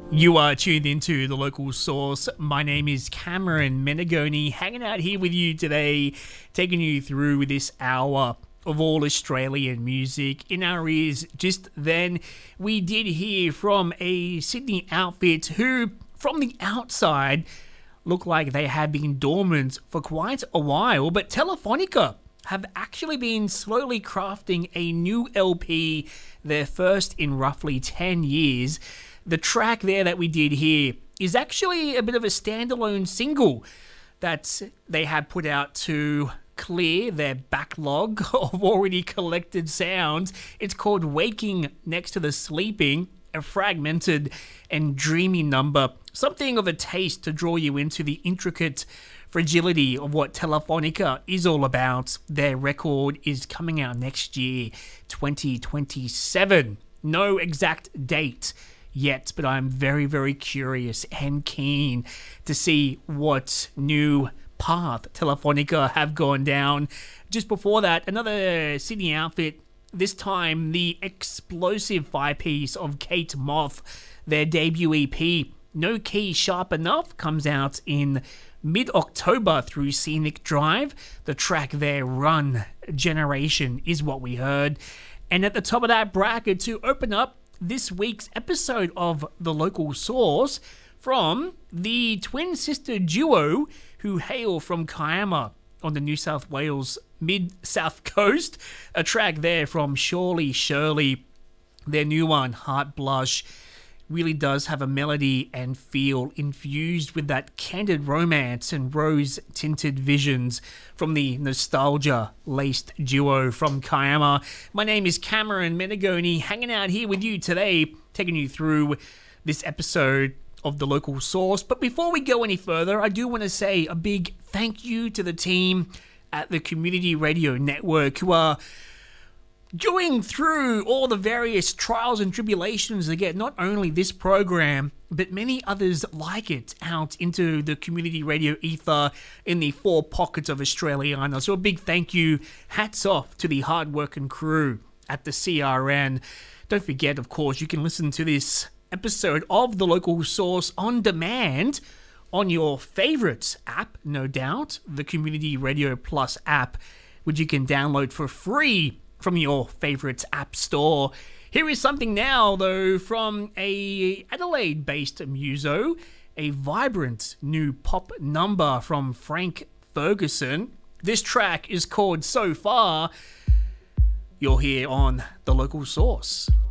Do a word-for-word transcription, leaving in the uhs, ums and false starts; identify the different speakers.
Speaker 1: You are tuned into The Local Source. My name is Cameron Menegoni, hanging out here with you today, taking you through this hour of all Australian music. In our ears just then, we did hear from a Sydney outfit who, from the outside, look like they have been dormant for quite a while, but Telefonica have actually been slowly crafting a new L P, their first in roughly ten years. The track there that we did here is actually a bit of a standalone single that they had put out to clear their backlog of already collected sounds. It's called Waking Next to the Sleeping, a fragmented and dreamy number, something of a taste to draw you into the intricate fragility of what Telefonica is all about. Their record is coming out next year, twenty twenty-seven. No exact date yet, but I'm very, very curious and keen to see what new path Telefonica have gone down. Just before that, another Sydney outfit, this time the explosive five-piece of Kate Moth. Their debut E P, No Key Sharp Enough, comes out in mid-October through Scenic Drive. The track there, Run Generation, is what we heard. And at the top of that bracket, to open up this week's episode of The Local Source, from the twin sister duo who hail from Kiama on the New South Wales mid-south coast. A track there from Surely Shirley. Their new one, Heart Blush, really does have a melody and feel infused with that candid romance and rose-tinted visions from the nostalgia-laced duo from Kiama. My name is Cameron Menegoni, hanging out here with you today, taking you through this episode of The Local Source. But before we go any further, I do want to say a big thank you to the team at the Community Radio Network who are going through all the various trials and tribulations to get not only this program, but many others like it out into the community radio ether in the four pockets of Australiana. So a big thank you, hats off to the hard-working crew at the C R N. Don't forget, of course, you can listen to this episode of The Local Source on demand on your favourite app, no doubt, the Community Radio Plus app, which you can download for free from your favourite app store. Here is something now, though, from a Adelaide-based muso, a vibrant new pop number from Frank Ferguson. This track is called So Far. You're here on The Local Source.